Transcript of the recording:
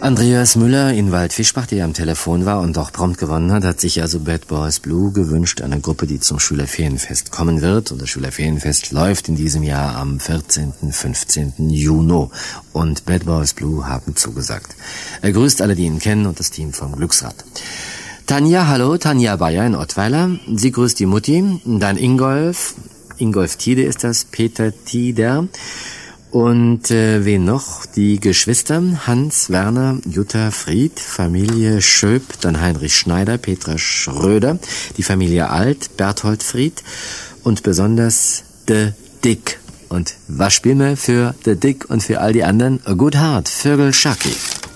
Andreas Müller in Waldfischbach, der am Telefon war und auch prompt gewonnen hat sich also Bad Boys Blue gewünscht, eine Gruppe, die zum Schülerferienfest kommen wird. Und das Schülerferienfest läuft in diesem Jahr am 14. 15. Juni. Und Bad Boys Blue haben zugesagt. Er grüßt alle, die ihn kennen und das Team vom Glücksrad. Tanja, hallo, Tanja Bayer in Ottweiler. Sie grüßt die Mutti, dann Ingolf Tiede ist das, Peter Tieder. Und wen noch? Die Geschwister Hans, Werner, Jutta Fried, Familie Schöp, dann Heinrich Schneider, Petra Schröder, die Familie Alt, Berthold Fried und besonders de Dick. Und was spielen wir für de Dick und für all die anderen? A Good Heart, Vögel Schacki.